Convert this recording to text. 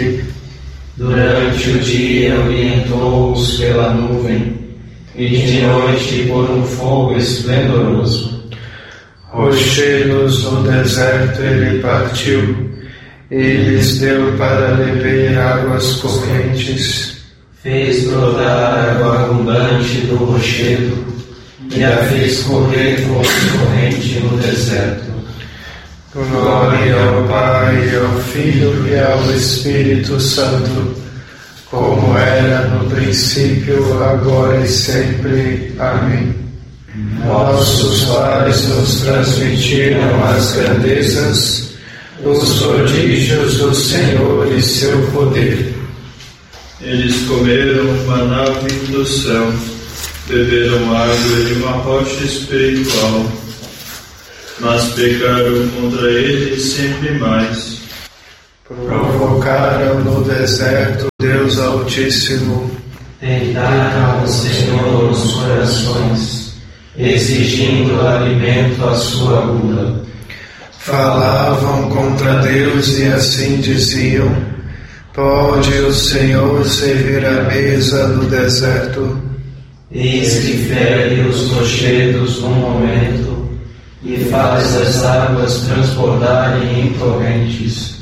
Oriente. Durante o dia orientou-os pela nuvem, e de noite por um fogo esplendoroso. Rochedos no deserto ele partiu, e lhes deu para beber águas correntes. Fez brotar água abundante do rochedo, e a fez correr como corrente no deserto. Glória ao Pai, ao Filho e ao Espírito Santo, como era no princípio, agora e sempre. Amém. Nossos pais nos transmitiram as grandezas, os prodígios do Senhor e seu poder. Eles comeram maná vindo do céu, beberam água de uma rocha espiritual, mas pecaram contra ele sempre mais. Provocaram no deserto Deus Altíssimo. Tentaram ao Senhor os corações, exigindo alimento à sua gula. Falavam contra Deus e assim diziam: pode o Senhor servir a mesa no deserto? Eis que fere os rochedos num momento, e faz as águas transbordarem em torrentes.